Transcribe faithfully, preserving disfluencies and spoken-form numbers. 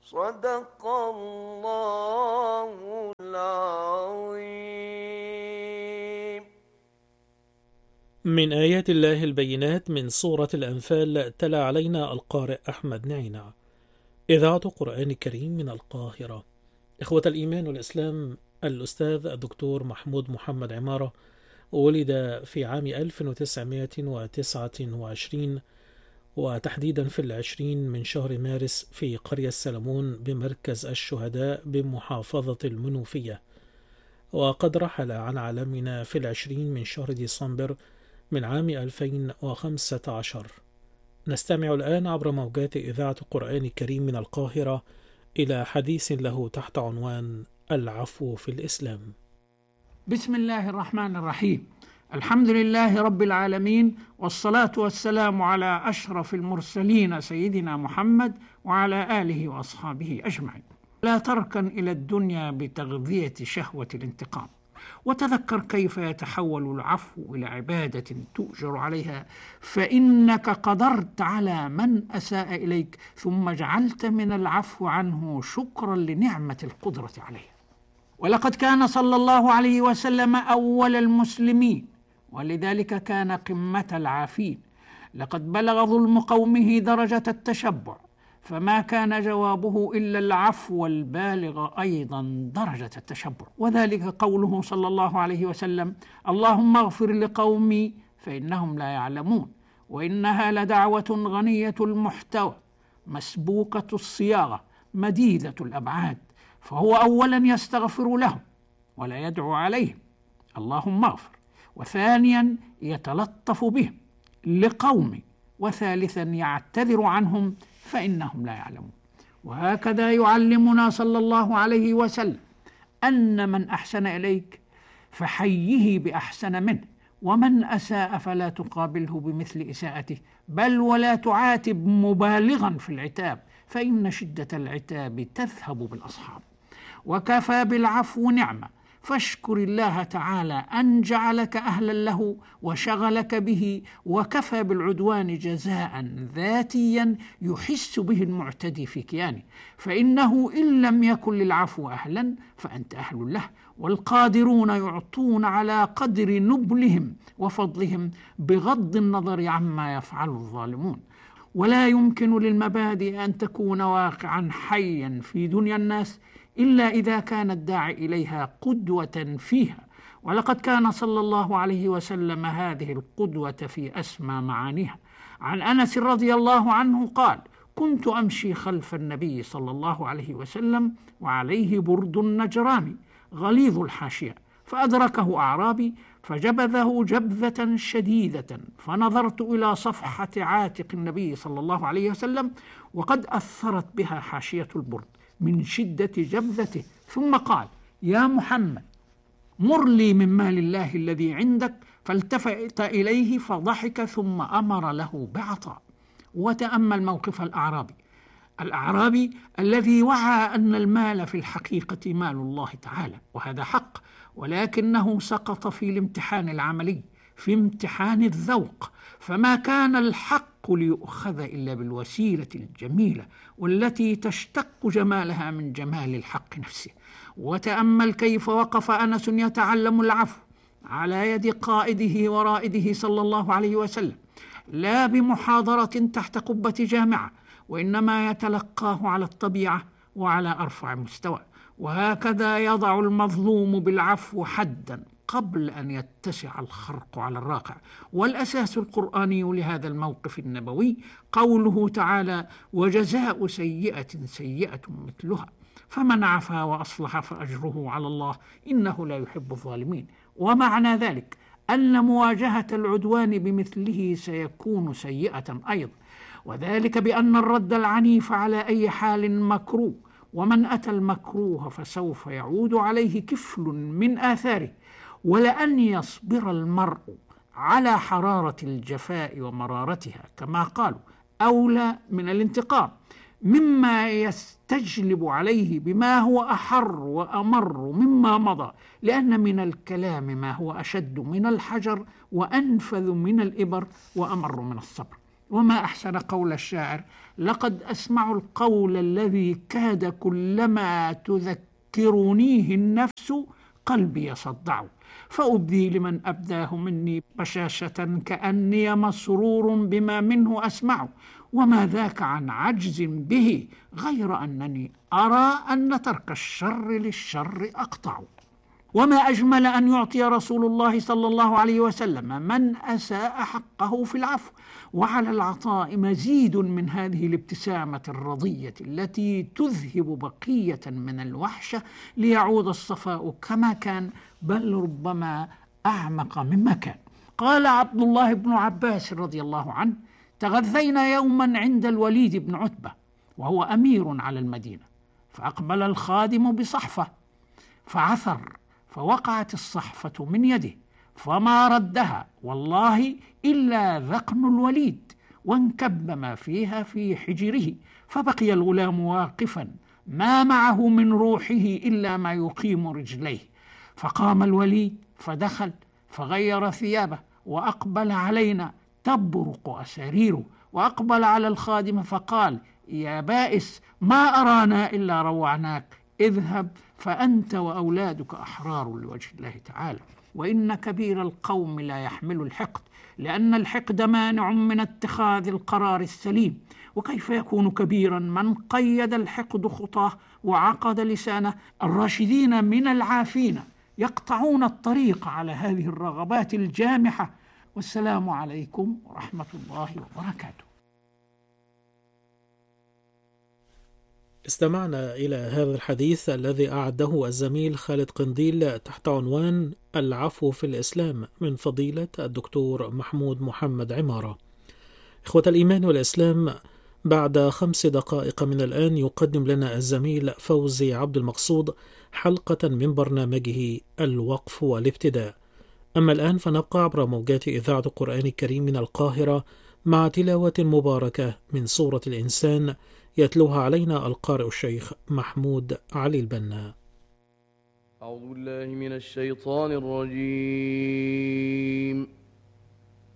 صدق الله العظيم. من آيات الله البينات من سورة الأنفال، تلا علينا القارئ أحمد نعينة. إذاعة قرآن كريم من القاهرة. إخوة الإيمان والإسلام، الأستاذ الدكتور محمود محمد عمارة ولد في عام ألف وتسعمائة وتسعة وعشرين، وتحديدا في العشرين من شهر مارس، في قرية سلمون بمركز الشهداء بمحافظة المنوفية. وقد رحل عن عالمنا في العشرين من شهر ديسمبر من عام ألفين وخمسة عشر. نستمع الآن عبر موجات إذاعة قرآن كريم من القاهرة إلى حديث له تحت عنوان العفو في الإسلام. بسم الله الرحمن الرحيم. الحمد لله رب العالمين، والصلاة والسلام على أشرف المرسلين سيدنا محمد وعلى آله وأصحابه أجمعين. لا تركن إلى الدنيا بتغذية شهوة الانتقام، وتذكر كيف يتحول العفو إلى عبادة تؤجر عليها، فإنك قدرت على من أساء إليك ثم جعلت من العفو عنه شكرا لنعمة القدرة عليه. ولقد كان صلى الله عليه وسلم أول المسلمين، ولذلك كان قمة العافين. لقد بلغ ظلم قومه درجة التشبع، فما كان جوابه إلا العفو البالغ أيضا درجة التشبع، وذلك قوله صلى الله عليه وسلم: اللهم اغفر لقومي فإنهم لا يعلمون. وإنها لدعوة غنية المحتوى مسبوقة الصياغة مديدة الأبعاد، فهو أولا يستغفر لهم ولا يدعو عليهم اللهم اغفر، وثانيا يتلطف بهم لقومه، وثالثا يعتذر عنهم فإنهم لا يعلمون. وهكذا يعلمنا صلى الله عليه وسلم أن من أحسن إليك فحيه بأحسن منه، ومن أساء فلا تقابله بمثل إساءته، بل ولا تعاتب مبالغا في العتاب، فإن شدة العتاب تذهب بالأصحاب. وكفى بالعفو نعمة، فاشكر الله تعالى أن جعلك أهلا له وشغلك به، وكفى بالعدوان جزاء ذاتيا يحس به المعتدي في كيانه، فإنه إن لم يكن للعفو أهلا فأنت أهل له، والقادرون يعطون على قدر نبلهم وفضلهم بغض النظر عما يفعل الظالمون. ولا يمكن للمبادئ أن تكون واقعا حيا في دنيا الناس إلا إذا كان الداعي إليها قدوة فيها، ولقد كان صلى الله عليه وسلم هذه القدوة في أسمى معانيها. عن أنس رضي الله عنه قال: كنت أمشي خلف النبي صلى الله عليه وسلم وعليه برد نجراني غليظ الحاشية، فأدركه أعرابي فجبذه جبذة شديدة، فنظرت إلى صفحة عاتق النبي صلى الله عليه وسلم وقد أثرت بها حاشية البرد من شدة جبذته، ثم قال: يا محمد مر لي من مال الله الذي عندك، فالتفت إليه فضحك ثم أمر له بعطاء. وتأمل موقف الأعرابي الأعرابي الذي وعى أن المال في الحقيقة مال الله تعالى، وهذا حق، ولكنه سقط في الامتحان العملي، في امتحان الذوق، فما كان الحق ليؤخذ إلا بالوسيلة الجميلة والتي تشتق جمالها من جمال الحق نفسه. وتأمل كيف وقف أنس يتعلم العفو على يد قائده ورائده صلى الله عليه وسلم، لا بمحاضرة تحت قبة جامعة، وإنما يتلقاه على الطبيعة وعلى أرفع مستوى. وهكذا يضع المظلوم بالعفو حدا قبل أن يتسع الخرق على الراقع. والأساس القرآني لهذا الموقف النبوي قوله تعالى: وجزاء سيئة سيئة مثلها، فمن عفا وأصلح فأجره على الله إنه لا يحب الظالمين. ومعنى ذلك أن مواجهة العدوان بمثله سيكون سيئة أيضا، وذلك بأن الرد العنيف على أي حال مكروه، ومن أتى المكروه فسوف يعود عليه كفل من آثاره. ولأن يصبر المرء على حرارة الجفاء ومرارتها كما قالوا أولى من الانتقام، مما يستجلب عليه بما هو أحر وأمر مما مضى، لأن من الكلام ما هو أشد من الحجر وأنفذ من الإبر وأمر من الصبر. وما أحسن قول الشاعر: لقد أسمع القول الذي كاد كلما تذكرنيه النفس قلبي يصدع، فأبدي لمن أبداه مني بشاشة كأني مسرور بما منه أسمع، وما ذاك عن عجز به غير أنني أرى أن ترك الشر للشر أقطع. وما أجمل أن يعطي رسول الله صلى الله عليه وسلم من أساء حقه في العفو، وعلى العطاء مزيد من هذه الابتسامة الرضية التي تذهب بقية من الوحشة ليعود الصفاء كما كان، بل ربما أعمق مما كان. قال عبد الله بن عباس رضي الله عنه: تغذينا يوما عند الوليد بن عتبة وهو أمير على المدينة، فأقبل الخادم بصحفة فعثر، فوقعت الصحفة من يده فما ردها والله إلا ذقن الوليد، وانكب ما فيها في حجره، فبقي الغلام واقفا ما معه من روحه إلا ما يقيم رجليه. فقام الوليد فدخل فغير ثيابه وأقبل علينا تبرق أساريره، وأقبل على الخادم فقال: يا بائس، ما أرانا إلا روعناك، اذهب فأنت وأولادك أحرار لوجه الله تعالى. وإن كبير القوم لا يحمل الحقد، لأن الحقد مانع من اتخاذ القرار السليم. وكيف يكون كبيرا من قيد الحقد خطاه وعقد لسانه؟ الراشدين من العافين يقطعون الطريق على هذه الرغبات الجامحة. والسلام عليكم ورحمة الله وبركاته. استمعنا إلى هذا الحديث الذي أعده الزميل خالد قنديل تحت عنوان العفو في الإسلام من فضيلة الدكتور محمود محمد عمارة. إخوة الإيمان والإسلام، بعد خمس دقائق من الآن يقدم لنا الزميل فوزي عبد المقصود حلقة من برنامجه الوقف والابتداء. أما الآن فنبقى عبر موجات إذاعة القرآن الكريم من القاهرة مع تلاوة مباركة من سورة الإنسان يتلوها علينا القارئ الشيخ محمود علي البنا. أعوذ بالله من الشيطان الرجيم.